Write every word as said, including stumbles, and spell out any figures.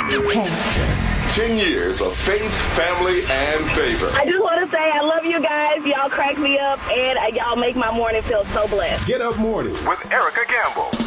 Ten. Ten years of faith, family, and favor. I just want to say I love you guys. Y'all crack me up, and y'all make my morning feel so blessed. Get Up Morning with Erica Gamble.